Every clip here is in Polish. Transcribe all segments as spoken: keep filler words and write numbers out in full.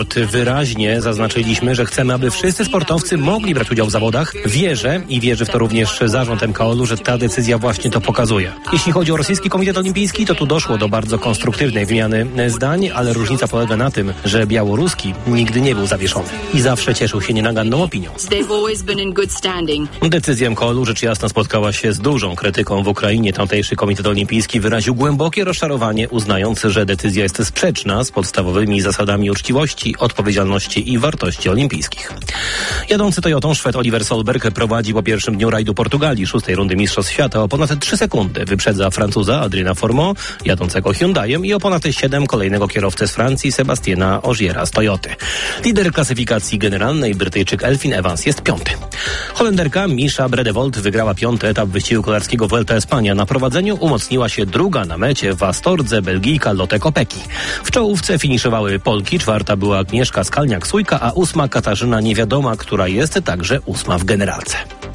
Wyraźnie zaznaczyliśmy, że chcemy, aby wszyscy sportowcy mogli brać udział w zawodach. Wierzę i wierzy w to również zarząd M K O L-u, że ta decyzja właśnie to pokazuje. Jeśli chodzi o Rosyjski Komitet Olimpijski, to tu doszło do bardzo konstruktywnej wymiany zdań, ale różnica polega na tym, że białoruski nigdy nie był zawieszony i zawsze cieszył się nienaganną opinią. Decyzja M K O L-u rzecz jasna spotkała się z dużą krytyką w Ukrainie. Tamtejszy Komitet Olimpijski wyraził głębokie rozczarowanie, uznając, że decyzja jest sprzeczna z podstawowymi zasadami uczciwości, odpowiedzialności i wartości olimpijskich. Jadący Toyotą Szwed Oliver Solberg prowadzi po pierwszym dniu rajdu Portugalii szóstej rundy Mistrzostw Świata o ponad trzy sekundy. Wyprzedza Francuza Adriana Fourmont jadącego Hyundaiem i o ponad siedem kolejnego kierowcę z Francji Sebastiana Ogiera z Toyoty. Lider klasyfikacji generalnej Brytyjczyk Elfyn Evans jest piąty. Holenderka Misha Bredewold wygrała piąty etap wyścigu kolarskiego Vuelta Espania. Na prowadzeniu umocniła się druga na mecie w Astordze Belgijka Lotte Kopecky. W czołówce finiszowały Polki, czwarta była Agnieszka Skalniak-Sujka, a ósma Katarzyna Niewiadoma, która jest także ósma w generalce.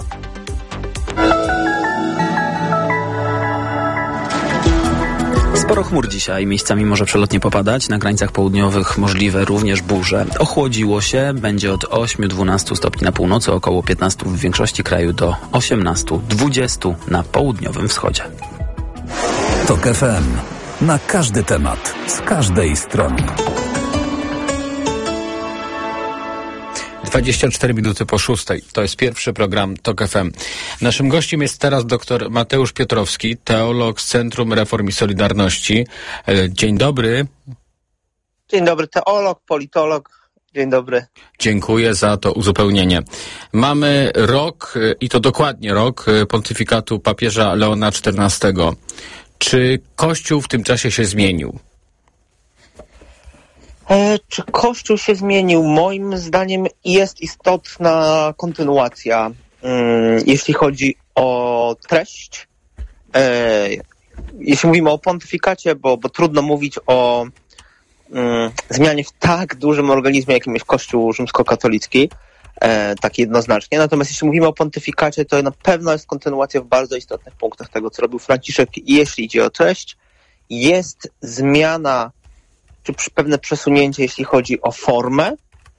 Sporo chmur dzisiaj, miejscami może przelotnie popadać, na granicach południowych możliwe również burze. Ochłodziło się, będzie od ośmiu do dwunastu stopni na północy, około piętnastu w większości kraju do osiemnastu do dwudziestu na południowym wschodzie. Tok F M. Na każdy temat, z każdej strony. dwadzieścia cztery minuty po szóstej. To jest pierwszy program Tok F M. Naszym gościem jest teraz dr Mateusz Piotrowski, teolog z Centrum Reform i Solidarności. Dzień dobry. Dzień dobry, teolog, politolog. Dzień dobry. Dziękuję za to uzupełnienie. Mamy rok, i to dokładnie rok, pontyfikatu papieża Leona czternastego. Czy Kościół w tym czasie się zmienił? E, czy Kościół się zmienił? Moim zdaniem jest istotna kontynuacja, mm, jeśli chodzi o treść. E, jeśli mówimy o pontyfikacie, bo, bo trudno mówić o mm, zmianie w tak dużym organizmie, jakim jest Kościół rzymskokatolicki, e, tak jednoznacznie. Natomiast jeśli mówimy o pontyfikacie, to na pewno jest kontynuacja w bardzo istotnych punktach tego, co robił Franciszek, jeśli idzie o treść. Jest zmiana czy pewne przesunięcie, jeśli chodzi o formę.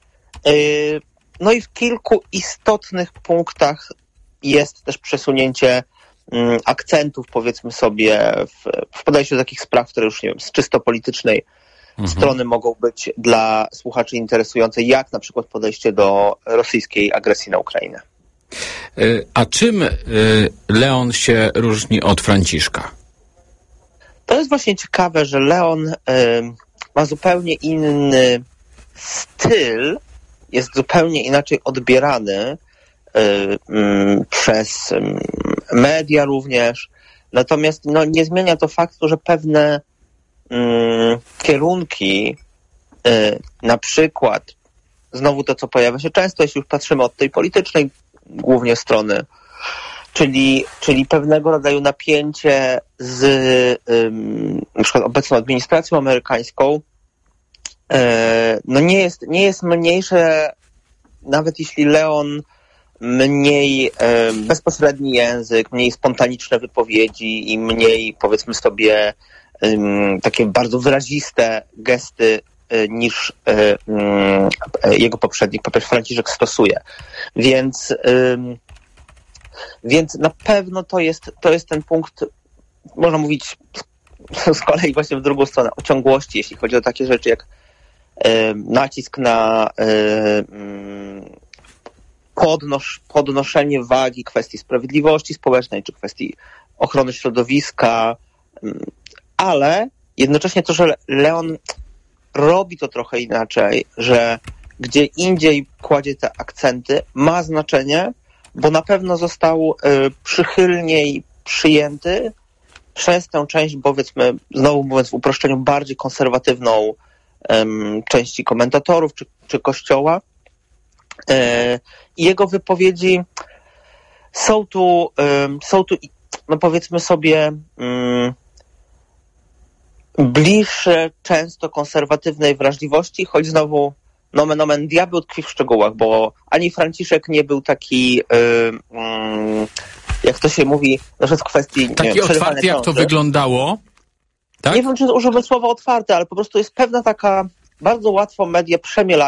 No i w kilku istotnych punktach jest też przesunięcie akcentów, powiedzmy sobie, w, w podejściu do takich spraw, które już, nie wiem, z czysto politycznej mhm. strony mogą być dla słuchaczy interesujące, jak na przykład podejście do rosyjskiej agresji na Ukrainę. A czym Leon się różni od Franciszka? To jest właśnie ciekawe, że Leon ma zupełnie inny styl, jest zupełnie inaczej odbierany y, y, przez y, media również. Natomiast no, nie zmienia to faktu, że pewne y, kierunki, y, na przykład znowu to, co pojawia się często, jeśli już patrzymy od tej politycznej głównie strony, czyli, czyli pewnego rodzaju napięcie z ym, na przykład obecną administracją amerykańską, yy, no nie jest, nie jest mniejsze, nawet jeśli Leon mniej yy, bezpośredni język, mniej spontaniczne wypowiedzi i mniej, powiedzmy sobie, yy, takie bardzo wyraziste gesty yy, niż yy, yy, jego poprzednik, papież Franciszek, stosuje. Więc yy, Więc na pewno to jest, to jest ten punkt, można mówić z kolei właśnie w drugą stronę, o ciągłości, jeśli chodzi o takie rzeczy jak y, nacisk na y, podnosz, podnoszenie wagi kwestii sprawiedliwości społecznej, czy kwestii ochrony środowiska, y, ale jednocześnie to, że Leon robi to trochę inaczej, że gdzie indziej kładzie te akcenty, ma znaczenie, bo na pewno został y, przychylniej przyjęty przez tę część, powiedzmy, znowu mówiąc w uproszczeniu, bardziej konserwatywną um, części komentatorów czy, czy Kościoła. Y, I jego wypowiedzi są tu, y, są tu no powiedzmy sobie, y, bliższe często konserwatywnej wrażliwości, choć znowu nomen omen diabeł tkwi w szczegółach, bo ani Franciszek nie był taki, yy, yy, jak to się mówi, na przykład w kwestii... Taki nie wiem, otwarty, jak to wyglądało? Tak? Nie wiem, czy użyłbym słowa otwarte, ale po prostu jest pewna taka bardzo łatwo media przemielają